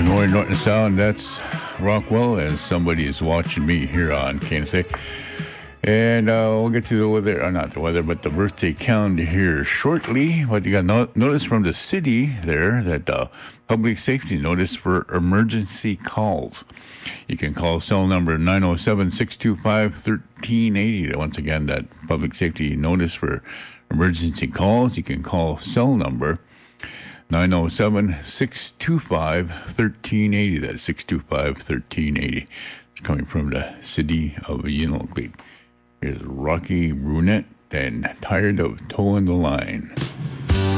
Northern Norton Sound. That's Rockwell, and somebody is watching me here on KNSA. And we'll get to the weather, not the weather, but the birthday calendar here shortly. But you got notice from the city there that public safety notice for emergency calls. You can call cell number 907-625-1380. Once again, that public safety notice for emergency calls. You can call cell number 907-625-1380. That's 625-1380. It's coming from the city of Unalakleet. Here's Rocky Brunette and Tired of Towing the Line.